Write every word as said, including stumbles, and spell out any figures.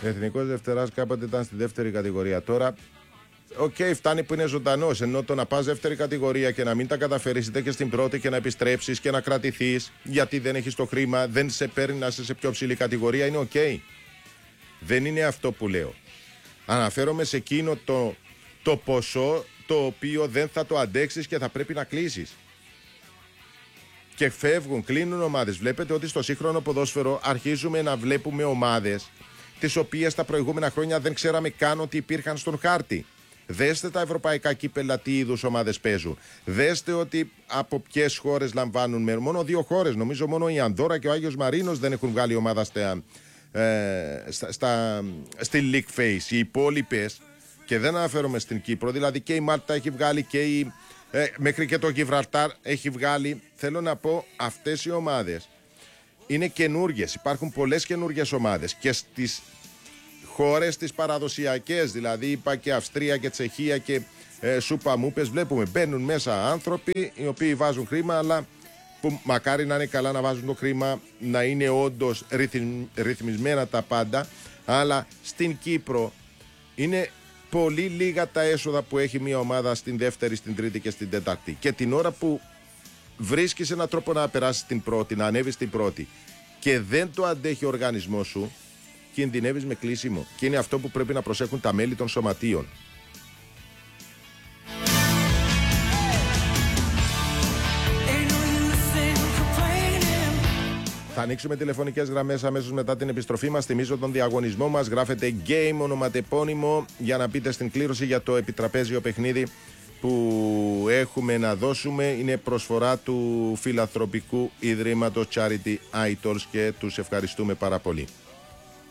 Εθνικός Δευτεράς κάποτε ήταν στη δεύτερη κατηγορία. Τώρα, οκ, okay, φτάνει που είναι ζωντανός. Ενώ το να πας δεύτερη κατηγορία και να μην τα καταφέρεις είτε και στην πρώτη και να επιστρέψεις και να κρατηθείς γιατί δεν έχεις το χρήμα, δεν σε παίρνει να είσαι σε πιο ψηλή κατηγορία, είναι οκ. Okay. Δεν είναι αυτό που λέω. Αναφέρομαι σε εκείνο το, το ποσό το οποίο δεν θα το αντέξεις και θα πρέπει να κλείσεις. Και φεύγουν, κλείνουν ομάδες. Βλέπετε ότι στο σύγχρονο ποδόσφαιρο αρχίζουμε να βλέπουμε ομάδες τις οποίες τα προηγούμενα χρόνια δεν ξέραμε καν ότι υπήρχαν στον χάρτη. Δέστε τα ευρωπαϊκά κύπελα τι είδους ομάδες παίζουν. Δέστε ότι από ποιες χώρες λαμβάνουν μέρο. Μόνο δύο χώρες, νομίζω μόνο η Ανδόρα και ο Άγιος Μαρίνος δεν έχουν βγάλει ομάδα στα, ε, στα, στα, στη League Phase. Οι υπόλοιπες, και δεν αναφέρομαι στην Κύπρο, δηλαδή και η Μάλτα έχει βγάλει και η, ε, μέχρι και το Γιβραλτάρ έχει βγάλει. Θέλω να πω, αυτές οι ομάδες είναι καινούργιες. Υπάρχουν πολλές καινούργιες ομάδες και στις χώρες τις παραδοσιακές, δηλαδή είπα και Αυστρία και Τσεχία και ε, σούπα μούπες, βλέπουμε μπαίνουν μέσα άνθρωποι οι οποίοι βάζουν χρήμα, αλλά που μακάρι να είναι καλά να βάζουν το χρήμα, να είναι όντως ρυθμ, ρυθμισμένα τα πάντα, αλλά στην Κύπρο είναι πολύ λίγα τα έσοδα που έχει μια ομάδα στην δεύτερη, στην τρίτη και στην τέταρτη, και την ώρα που βρίσκεις έναν τρόπο να περάσεις στην πρώτη, να ανέβεις στην πρώτη και δεν το αντέχει ο οργανισμός σου, κινδυνεύεις με κλείσιμο. Και είναι αυτό που πρέπει να προσέχουν τα μέλη των σωματείων. Θα ανοίξουμε τηλεφωνικές γραμμές αμέσως μετά την επιστροφή μας. Θυμίζω τον διαγωνισμό μας. Γράφετε Game ονοματεπώνυμο για να μπείτε στην κλήρωση για το επιτραπέζιο παιχνίδι που έχουμε να δώσουμε. Είναι προσφορά του Φιλανθρωπικού Ιδρύματος Charity Idols και τους ευχαριστούμε πάρα πολύ.